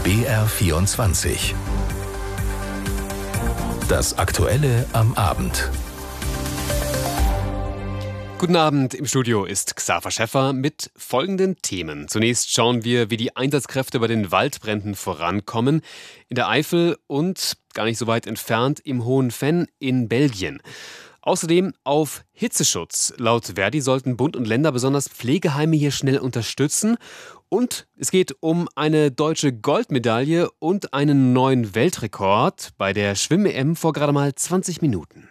BR24. Das Aktuelle am Abend. Guten Abend, im Studio ist Xaver Schäffer mit folgenden Themen. Zunächst schauen wir, wie die Einsatzkräfte bei den Waldbränden vorankommen. In der Eifel und, gar nicht so weit entfernt, im Hohen Venn in Belgien. Außerdem auf Hitzeschutz. Laut Verdi sollten Bund und Länder besonders Pflegeheime hier schnell unterstützen. Und es geht um eine deutsche Goldmedaille und einen neuen Weltrekord bei der Schwimm-EM vor gerade mal 20 Minuten.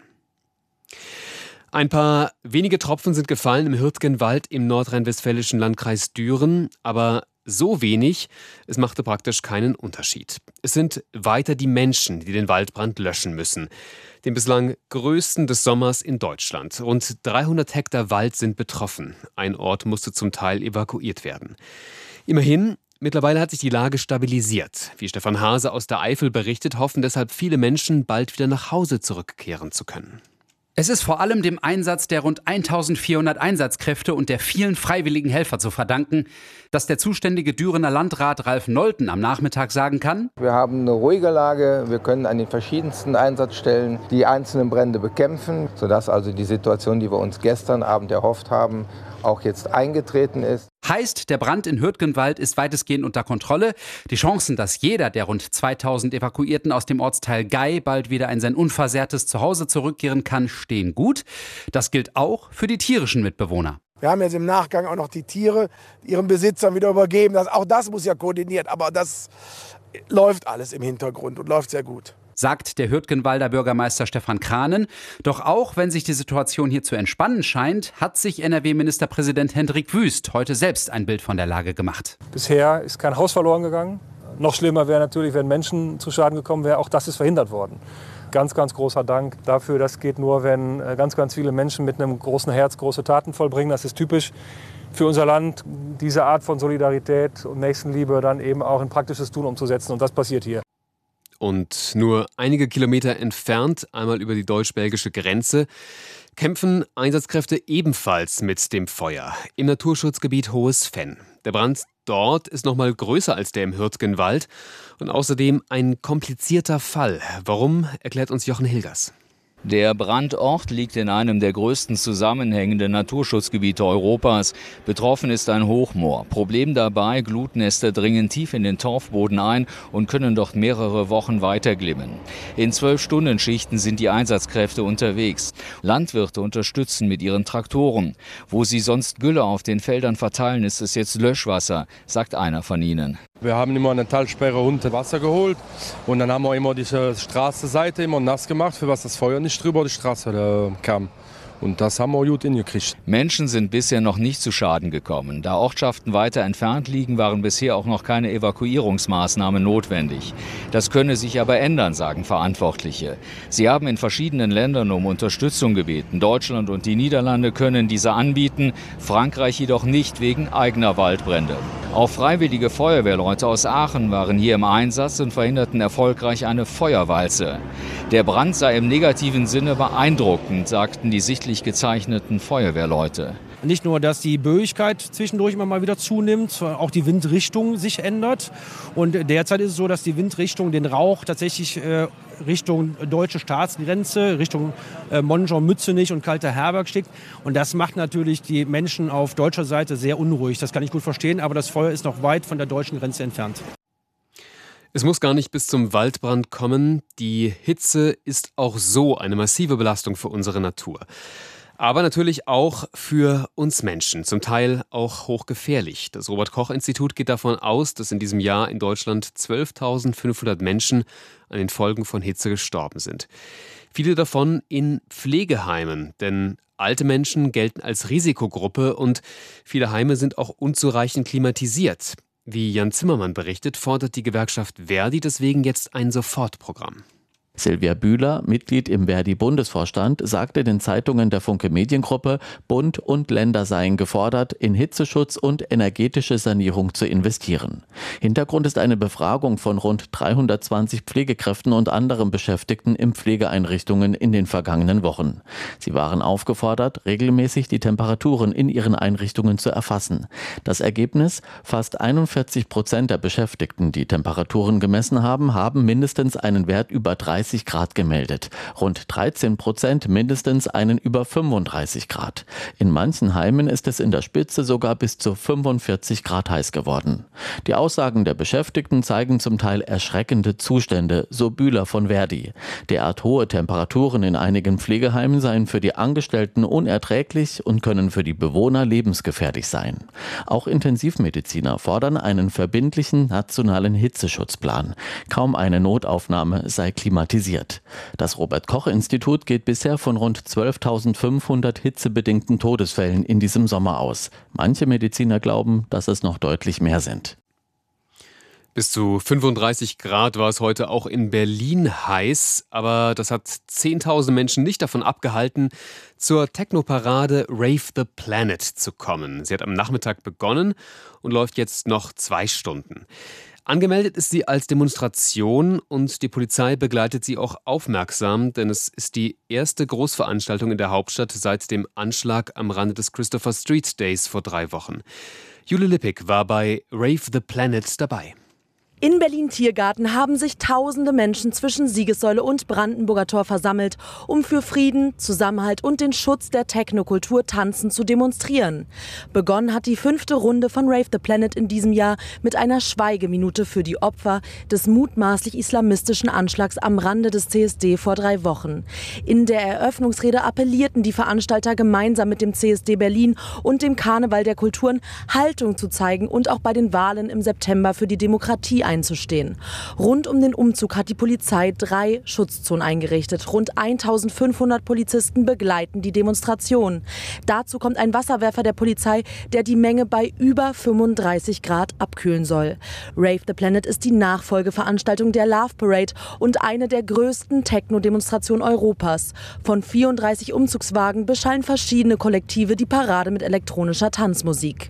Ein paar wenige Tropfen sind gefallen im Hürtgenwald im nordrhein-westfälischen Landkreis Düren, aber so wenig, es machte praktisch keinen Unterschied. Es sind weiter die Menschen, die den Waldbrand löschen müssen. Den bislang größten des Sommers in Deutschland. Rund 300 Hektar Wald sind betroffen. Ein Ort musste zum Teil evakuiert werden. Immerhin, mittlerweile hat sich die Lage stabilisiert. Wie Stefan Hase aus der Eifel berichtet, hoffen deshalb viele Menschen, bald wieder nach Hause zurückkehren zu können. Es ist vor allem dem Einsatz der rund 1400 Einsatzkräfte und der vielen freiwilligen Helfer zu verdanken, dass der zuständige Dürener Landrat Ralf Nolten am Nachmittag sagen kann: Wir haben eine ruhige Lage, wir können an den verschiedensten Einsatzstellen die einzelnen Brände bekämpfen, sodass also die Situation, die wir uns gestern Abend erhofft haben, auch jetzt eingetreten ist. Heißt, der Brand in Hürtgenwald ist weitestgehend unter Kontrolle. Die Chancen, dass jeder der rund 2000 Evakuierten aus dem Ortsteil Gei bald wieder in sein unversehrtes Zuhause zurückkehren kann, stehen gut. Das gilt auch für die tierischen Mitbewohner. Wir haben jetzt im Nachgang auch noch die Tiere ihren Besitzern wieder übergeben. Auch das muss ja koordiniert, aber das läuft alles im Hintergrund und läuft sehr gut, sagt der Hürtgenwalder Bürgermeister Stefan Kranen. Doch auch wenn sich die Situation hier zu entspannen scheint, hat sich NRW-Ministerpräsident Hendrik Wüst heute selbst ein Bild von der Lage gemacht. Bisher ist kein Haus verloren gegangen. Noch schlimmer wäre natürlich, wenn Menschen zu Schaden gekommen wären. Auch das ist verhindert worden. Ganz, ganz großer Dank dafür. Das geht nur, wenn ganz, ganz viele Menschen mit einem großen Herz große Taten vollbringen. Das ist typisch für unser Land, diese Art von Solidarität und Nächstenliebe dann eben auch in praktisches Tun umzusetzen. Und das passiert hier. Und nur einige Kilometer entfernt, einmal über die deutsch-belgische Grenze, kämpfen Einsatzkräfte ebenfalls mit dem Feuer im Naturschutzgebiet Hohes Venn. Der Brand dort ist noch mal größer als der im Hürtgenwald und außerdem ein komplizierter Fall. Warum, erklärt uns Jochen Hilgers. Der Brandort liegt in einem der größten zusammenhängenden Naturschutzgebiete Europas. Betroffen ist ein Hochmoor. Problem dabei, Glutnester dringen tief in den Torfboden ein und können dort mehrere Wochen weiterglimmen. In 12-Stunden-Schichten sind die Einsatzkräfte unterwegs. Landwirte unterstützen mit ihren Traktoren. Wo sie sonst Gülle auf den Feldern verteilen, ist es jetzt Löschwasser, sagt einer von ihnen. Wir haben immer eine Talsperre unter Wasser geholt und dann haben wir immer diese Straßenseite immer nass gemacht, für was das Feuer nicht drüber die Straße kam. Und das haben wir gut hingekriegt. Menschen sind bisher noch nicht zu Schaden gekommen. Da Ortschaften weiter entfernt liegen, waren bisher auch noch keine Evakuierungsmaßnahmen notwendig. Das könne sich aber ändern, sagen Verantwortliche. Sie haben in verschiedenen Ländern um Unterstützung gebeten. Deutschland und die Niederlande können diese anbieten, Frankreich jedoch nicht wegen eigener Waldbrände. Auch freiwillige Feuerwehrleute aus Aachen waren hier im Einsatz und verhinderten erfolgreich eine Feuerwalze. Der Brand sei im negativen Sinne beeindruckend, sagten die sichtlich gezeichneten Feuerwehrleute. Nicht nur, dass die Böigkeit zwischendurch immer mal wieder zunimmt, auch die Windrichtung sich ändert. Und derzeit ist es so, dass die Windrichtung den Rauch tatsächlich Richtung deutsche Staatsgrenze, Richtung Monschau-Mützenich und Kalter-Herberg schickt. Und das macht natürlich die Menschen auf deutscher Seite sehr unruhig. Das kann ich gut verstehen, aber das Feuer ist noch weit von der deutschen Grenze entfernt. Es muss gar nicht bis zum Waldbrand kommen. Die Hitze ist auch so eine massive Belastung für unsere Natur. Aber natürlich auch für uns Menschen, zum Teil auch hochgefährlich. Das Robert-Koch-Institut geht davon aus, dass in diesem Jahr in Deutschland 12.500 Menschen an den Folgen von Hitze gestorben sind. Viele davon in Pflegeheimen, denn alte Menschen gelten als Risikogruppe und viele Heime sind auch unzureichend klimatisiert. Wie Jan Zimmermann berichtet, fordert die Gewerkschaft Verdi deswegen jetzt ein Sofortprogramm. Silvia Bühler, Mitglied im Verdi-Bundesvorstand, sagte den Zeitungen der Funke Mediengruppe, Bund und Länder seien gefordert, in Hitzeschutz und energetische Sanierung zu investieren. Hintergrund ist eine Befragung von rund 320 Pflegekräften und anderen Beschäftigten in Pflegeeinrichtungen in den vergangenen Wochen. Sie waren aufgefordert, regelmäßig die Temperaturen in ihren Einrichtungen zu erfassen. Das Ergebnis: Fast 41% der Beschäftigten, die Temperaturen gemessen haben, haben mindestens einen Wert über 30 Grad gemeldet. Rund 13% mindestens einen über 35 Grad. In manchen Heimen ist es in der Spitze sogar bis zu 45 Grad heiß geworden. Die Aussagen der Beschäftigten zeigen zum Teil erschreckende Zustände, so Bühler von Verdi. Derart hohe Temperaturen in einigen Pflegeheimen seien für die Angestellten unerträglich und können für die Bewohner lebensgefährlich sein. Auch Intensivmediziner fordern einen verbindlichen nationalen Hitzeschutzplan. Kaum eine Notaufnahme sei klimatisiert. Das Robert-Koch-Institut geht bisher von rund 12.500 hitzebedingten Todesfällen in diesem Sommer aus. Manche Mediziner glauben, dass es noch deutlich mehr sind. Bis zu 35 Grad war es heute auch in Berlin heiß, aber das hat 10.000 Menschen nicht davon abgehalten, zur Technoparade Rave the Planet zu kommen. Sie hat am Nachmittag begonnen und läuft jetzt noch 2 Stunden. Angemeldet ist sie als Demonstration und die Polizei begleitet sie auch aufmerksam, denn es ist die erste Großveranstaltung in der Hauptstadt seit dem Anschlag am Rande des Christopher Street Days vor 3 Wochen. Jule Lippig war bei Rave the Planet dabei. In Berlin-Tiergarten haben sich tausende Menschen zwischen Siegessäule und Brandenburger Tor versammelt, um für Frieden, Zusammenhalt und den Schutz der Technokultur tanzend zu demonstrieren. Begonnen hat die 5. Runde von Rave the Planet in diesem Jahr mit einer Schweigeminute für die Opfer des mutmaßlich islamistischen Anschlags am Rande des CSD vor 3 Wochen. In der Eröffnungsrede appellierten die Veranstalter gemeinsam mit dem CSD Berlin und dem Karneval der Kulturen Haltung zu zeigen und auch bei den Wahlen im September für die Demokratie einzustehen. Rund um den Umzug hat die Polizei 3 Schutzzonen eingerichtet. Rund 1.500 Polizisten begleiten die Demonstration. Dazu kommt ein Wasserwerfer der Polizei, der die Menge bei über 35 Grad abkühlen soll. Rave the Planet ist die Nachfolgeveranstaltung der Love Parade und eine der größten Techno-Demonstrationen Europas. Von 34 Umzugswagen beschallen verschiedene Kollektive die Parade mit elektronischer Tanzmusik.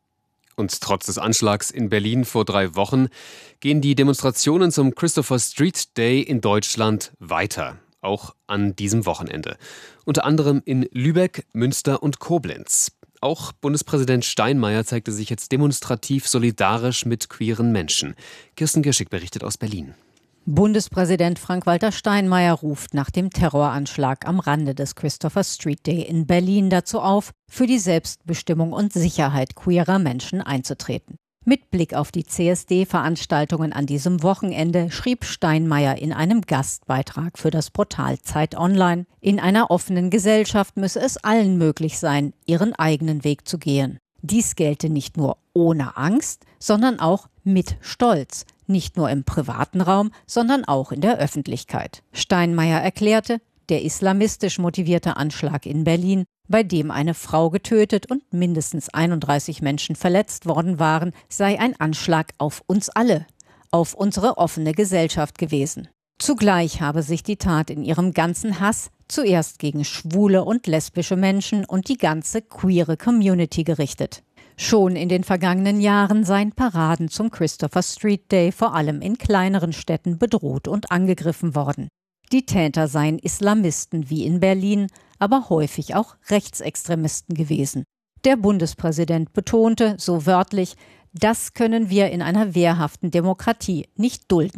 Und trotz des Anschlags in Berlin vor 3 Wochen gehen die Demonstrationen zum Christopher Street Day in Deutschland weiter, auch an diesem Wochenende. Unter anderem in Lübeck, Münster und Koblenz. Auch Bundespräsident Steinmeier zeigte sich jetzt demonstrativ solidarisch mit queeren Menschen. Kirsten Girschig berichtet aus Berlin. Bundespräsident Frank-Walter Steinmeier ruft nach dem Terroranschlag am Rande des Christopher Street Day in Berlin dazu auf, für die Selbstbestimmung und Sicherheit queerer Menschen einzutreten. Mit Blick auf die CSD-Veranstaltungen an diesem Wochenende schrieb Steinmeier in einem Gastbeitrag für das Portal Zeit Online: In einer offenen Gesellschaft müsse es allen möglich sein, ihren eigenen Weg zu gehen. Dies gelte nicht nur ohne Angst, sondern auch mit Stolz. Nicht nur im privaten Raum, sondern auch in der Öffentlichkeit. Steinmeier erklärte, der islamistisch motivierte Anschlag in Berlin, bei dem eine Frau getötet und mindestens 31 Menschen verletzt worden waren, sei ein Anschlag auf uns alle, auf unsere offene Gesellschaft gewesen. Zugleich habe sich die Tat in ihrem ganzen Hass zuerst gegen schwule und lesbische Menschen und die ganze queere Community gerichtet. Schon in den vergangenen Jahren seien Paraden zum Christopher Street Day vor allem in kleineren Städten bedroht und angegriffen worden. Die Täter seien Islamisten wie in Berlin, aber häufig auch Rechtsextremisten gewesen. Der Bundespräsident betonte, so wörtlich, das können wir in einer wehrhaften Demokratie nicht dulden.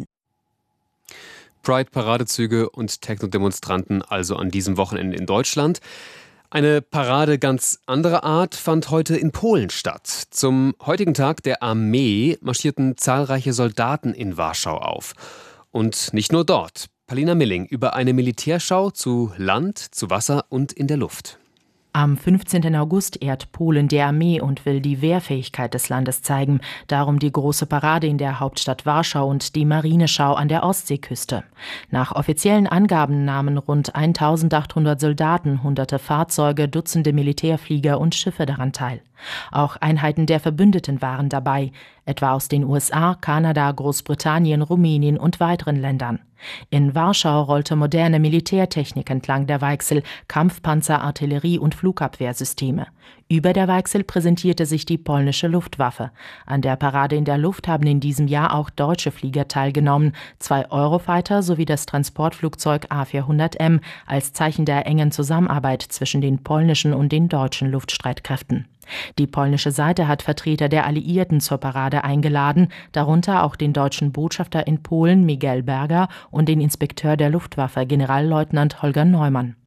Pride-Paradezüge und Techno-Demonstranten also an diesem Wochenende in Deutschland. Eine Parade ganz anderer Art fand heute in Polen statt. Zum heutigen Tag der Armee marschierten zahlreiche Soldaten in Warschau auf. Und nicht nur dort. Palina Milling über eine Militärschau zu Land, zu Wasser und in der Luft. Am 15. August ehrt Polen die Armee und will die Wehrfähigkeit des Landes zeigen. Darum die große Parade in der Hauptstadt Warschau und die Marineschau an der Ostseeküste. Nach offiziellen Angaben nahmen rund 1.800 Soldaten, hunderte Fahrzeuge, Dutzende Militärflieger und Schiffe daran teil. Auch Einheiten der Verbündeten waren dabei, etwa aus den USA, Kanada, Großbritannien, Rumänien und weiteren Ländern. In Warschau rollte moderne Militärtechnik entlang der Weichsel, Kampfpanzer, Artillerie und Flugabwehrsysteme. Über der Weichsel präsentierte sich die polnische Luftwaffe. An der Parade in der Luft haben in diesem Jahr auch deutsche Flieger teilgenommen, 2 Eurofighter sowie das Transportflugzeug A400M als Zeichen der engen Zusammenarbeit zwischen den polnischen und den deutschen Luftstreitkräften. Die polnische Seite hat Vertreter der Alliierten zur Parade eingeladen, darunter auch den deutschen Botschafter in Polen Miguel Berger und den Inspekteur der Luftwaffe Generalleutnant Holger Neumann.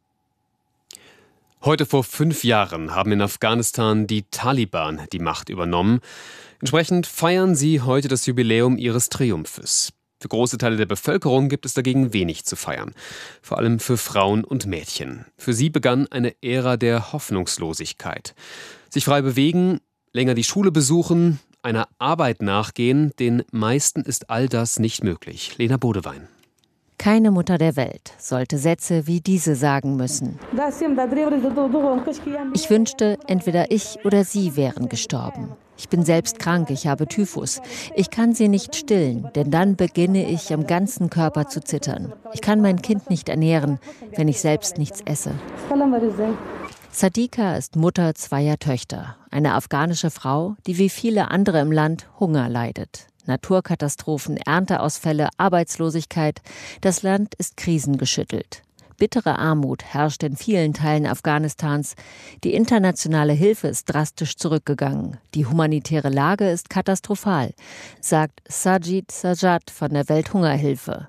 Heute vor 5 Jahren haben in Afghanistan die Taliban die Macht übernommen. Entsprechend feiern sie heute das Jubiläum ihres Triumphes. Für große Teile der Bevölkerung gibt es dagegen wenig zu feiern. Vor allem für Frauen und Mädchen. Für sie begann eine Ära der Hoffnungslosigkeit. Sich frei bewegen, länger die Schule besuchen, einer Arbeit nachgehen, den meisten ist all das nicht möglich. Lena Bodewein. Keine Mutter der Welt sollte Sätze wie diese sagen müssen. Ich wünschte, entweder ich oder sie wären gestorben. Ich bin selbst krank, ich habe Typhus. Ich kann sie nicht stillen, denn dann beginne ich am ganzen Körper zu zittern. Ich kann mein Kind nicht ernähren, wenn ich selbst nichts esse. Sadika ist Mutter 2 Töchter. Eine afghanische Frau, die wie viele andere im Land Hunger leidet. Naturkatastrophen, Ernteausfälle, Arbeitslosigkeit. Das Land ist krisengeschüttelt. Bittere Armut herrscht in vielen Teilen Afghanistans. Die internationale Hilfe ist drastisch zurückgegangen. Die humanitäre Lage ist katastrophal, sagt Sajid Sajad von der Welthungerhilfe.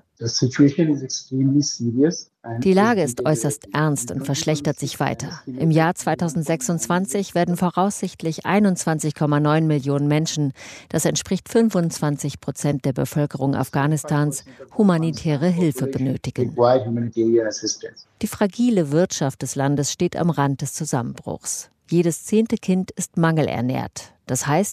Die Lage ist äußerst ernst und verschlechtert sich weiter. Im Jahr 2026 werden voraussichtlich 21,9 Millionen Menschen, das entspricht 25% der Bevölkerung Afghanistans, humanitäre Hilfe benötigen. Die fragile Wirtschaft des Landes steht am Rand des Zusammenbruchs. Jedes 10. Kind ist mangelernährt. Das heißt,